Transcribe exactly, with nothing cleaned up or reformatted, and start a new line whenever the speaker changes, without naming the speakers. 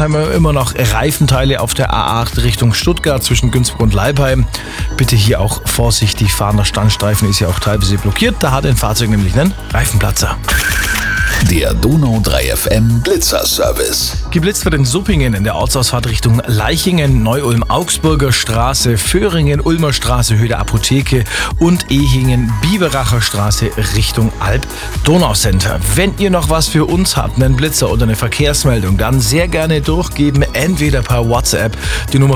haben wir immer noch Reifenteile auf der A acht Richtung Stuttgart zwischen Günzburg und Leipheim. Bitte hier auch vorsichtig fahren, der Standstreifen ist ja auch teilweise blockiert. Da hat ein Fahrzeug nämlich einen Reifenplatzer.
Der Donau drei F M Blitzerservice.
Geblitzt wird in Suppingen in der Ortsausfahrt Richtung Leichingen, Neu-Ulm-Augsburger Straße, Föhringen, Ulmer Straße, Höhe der Apotheke und Ehingen, Biberacher Straße Richtung Alb-Donau-Center. Wenn ihr noch was für uns habt, einen Blitzer oder eine Verkehrsmeldung, dann sehr gerne durchgeben, entweder per WhatsApp die Nummer